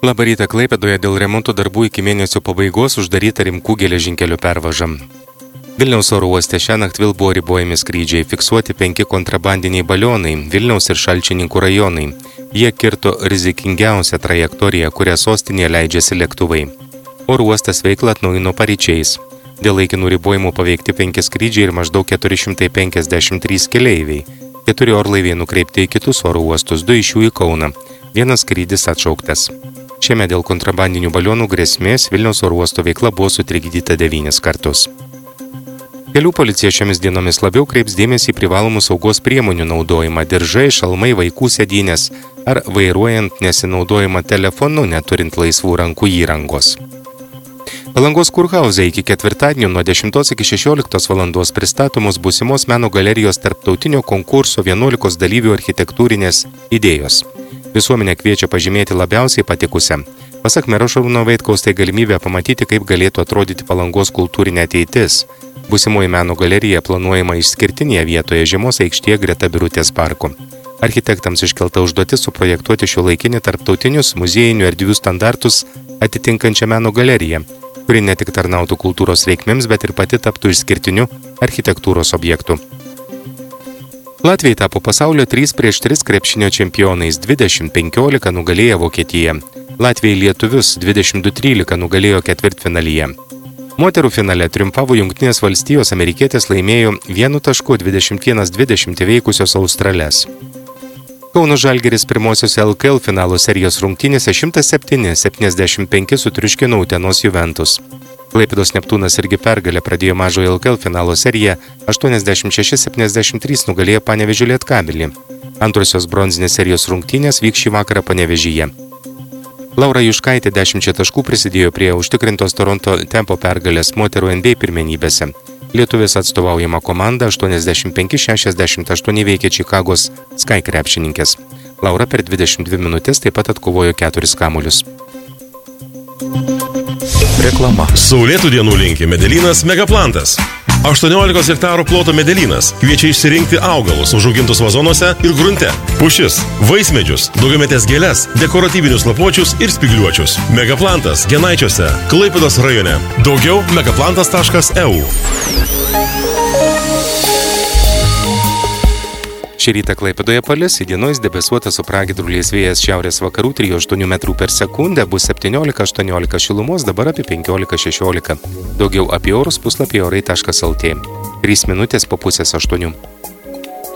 Labą rytą, Klaipėdoje dėl remonto darbų iki mėnesio pabaigos uždaryta Rimkų geležinkelio pervaža. Vilniaus oro uoste šiąnakt vėl buvo ribojami skrydžiai, fiksuoti 5 kontrabandiniai balionai Vilniaus ir Šalčininkų rajonai. Jie kirto rizikingiausią trajektoriją, kurią sostinėje leidžiasi lėktuvai. Oro uostas veiklą atnaujino paryčiais. Dėl laikinų ribojimų paveikti 5 skrydžiai ir maždaug 453 keleiviai. 4 orlaiviai nukreipti į kitus oro uostus, 2 iš jų į Kauną. 1 skrydis atšauktas. Šiame dėl kontrabandinių balionų grėsmės Vilniaus oro uosto veikla buvo sutrikdyta 9 kartus. Kelių policija šiomis dienomis labiau kreips dėmesį į privalomų saugos priemonių naudojimą, diržai, šalmai, vaikų sėdynės ar vairuojant nesinaudojimą telefonu, neturint laisvų rankų įrangos. Palangos kurhauze iki ketvirtadienio nuo 10 iki 16 valandos pristatomos būsimos meno galerijos tarptautinio konkurso 11 dalyvių architektūrinės idėjos. Visuomenė kviečia pažymėti labiausiai patikusią. Pasak mero Šarūno Vaitkaus, tai galimybė pamatyti, kaip galėtų atrodyti Palangos kultūrinė ateitis. Būsimoji meno galerija planuojama išskirtinėje vietoje Žiemos aikštėje greta Birutės parko. Architektams iškelta užduotis suprojektuoti šiuolaikinį tarptautinius muziejinių erdvių standartus atitinkančią meno galeriją, kuri ne tik tarnautų kultūros reikmėms, bet ir pati taptų išskirtiniu architektūros objektu. Latviai tapo pasaulio 3-3 krepšinio čempionais, 20-15 nugalėjo Vokietiją. Latviai lietuvius 22-13 nugalėjo ketvirtfinalyje. Moterų finale triumfavo Jungtinės valstijos, amerikietės laimėjo 1.21-20 įveikusios Australes. Kauno Žalgiris pirmosiose LKL finalo serijos rungtynėse 107-75 sutriuškino Utenos Juventus. Klaipėdos Neptūnas irgi pergalę pradėjo mažojo LKL finalo seriją, 86-73 nugalėjo Panevėžio Lietkabelį. Antrosios bronzinės serijos rungtynės vyks šį vakarą Panevėžyje. Laura Juškaitė 10 taškų prisidėjo prie užtikrintos Toronto Tempo pergalės moterų NBA pirmenybėse. Lietuvės atstovaujama komanda 85-68 įveikė Čikagos Sky krepšininkės. Laura per 22 minutės taip pat atkovojo 4 kamuolius. Reklama. Saulėtų dienų linki Medelynas Megaplantas. 18 hektarų ploto Medelynas kviečia išsirinkti augalus užaugintus vazonuose ir grunte. Pušis, vaismedžius, daugiametės gėles, dekoratyvinius lapuočius ir spygliuočius. Megaplantas Genaičiuose, Klaipėdos rajone. Daugiau megaplantas.eu. Šį rytą Klaipėdoje palis, įdienojus debesuotas su pragiedruliais vėjas šiaurės vakarų 3-8 metrų per sekundę, bus 17-18 šilumos, dabar apie 15-16. Daugiau apie orus puslapyje orai.lt. 3 minutės po pusės 8.